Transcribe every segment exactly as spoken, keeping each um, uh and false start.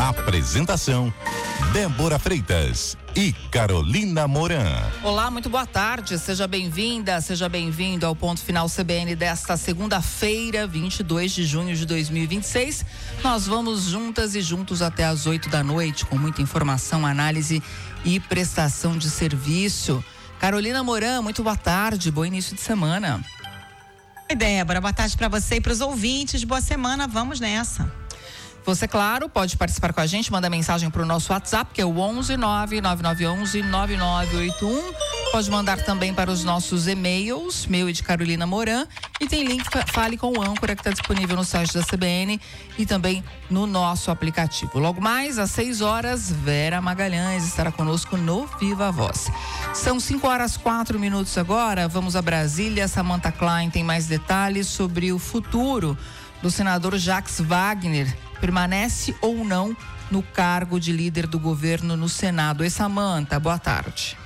Apresentação: Débora Freitas e Carolina Moran. Olá, muito boa tarde, seja bem-vinda, seja bem-vindo ao Ponto Final C B N desta segunda-feira, vinte e dois de junho de dois mil e vinte e seis. Nós vamos juntas e juntos até às oito da noite, com muita informação, análise e prestação de serviço. Carolina Moran, muito boa tarde, bom início de semana. Oi, Débora, boa tarde para você e para os ouvintes, boa semana, vamos nessa. Você, claro, pode participar com a gente, manda mensagem para o nosso WhatsApp, que é o onze nove nove nove onze nove nove oito um. Pode mandar também para os nossos e-mails, meu e de Carolina Moran. E tem link Fale com o Âncora, que está disponível no site da C B N e também no nosso aplicativo. Logo mais, às seis horas, Vera Magalhães estará conosco no Viva Voz. São cinco horas quatro minutos agora, vamos a Brasília. Samantha Klein tem mais detalhes sobre o futuro do senador Jacques Wagner. Permanece ou não no cargo de líder do governo no Senado. Oi, Samantha, boa tarde.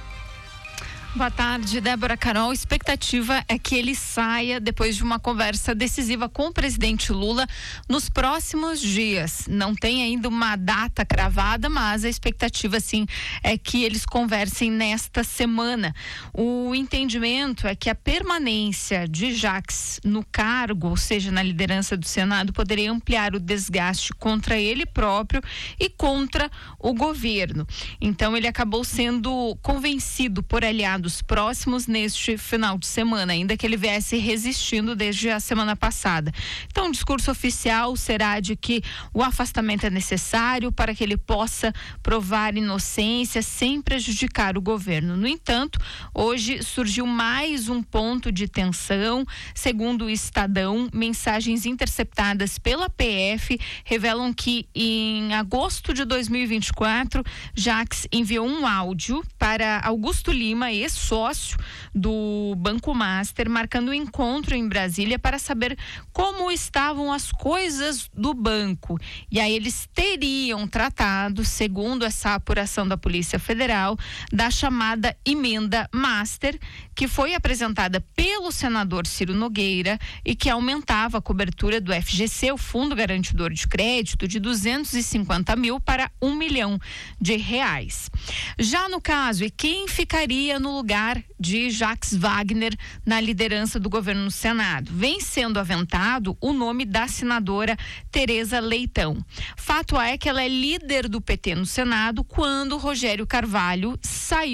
Boa tarde, Débora, Carol. A expectativa é que ele saia depois de uma conversa decisiva com o presidente Lula nos próximos dias. Não tem ainda uma data cravada, mas a expectativa, sim, é que eles conversem nesta semana. O entendimento é que a permanência de Jacques no cargo, ou seja, na liderança do Senado, poderia ampliar o desgaste contra ele próprio e contra o governo. Então, ele acabou sendo convencido por aliados próximos neste final de semana, ainda que ele viesse resistindo desde a semana passada. Então, o discurso oficial será de que o afastamento é necessário para que ele possa provar inocência sem prejudicar o governo. No entanto, hoje surgiu mais um ponto de tensão. Segundo o Estadão, mensagens interceptadas pela P F revelam que em agosto de dois mil e vinte e quatro, Jacques enviou um áudio para Augusto Lima, ex-sócio do Banco Master, marcando um encontro em Brasília para saber como estavam as coisas do banco. E aí eles teriam tratado, segundo essa apuração da Polícia Federal, da chamada emenda Master, que foi apresentada pelo senador Ciro Nogueira e que aumentava a cobertura do F G C, o Fundo Garantidor de Crédito, de duzentos e cinquenta mil para um milhão de reais. Já no caso, e quem ficaria no lugar de Jacques Wagner na liderança do governo no Senado? Vem sendo aventado o nome da senadora Tereza Leitão. Fato é que ela é líder do P T no Senado quando Rogério Carvalho saiu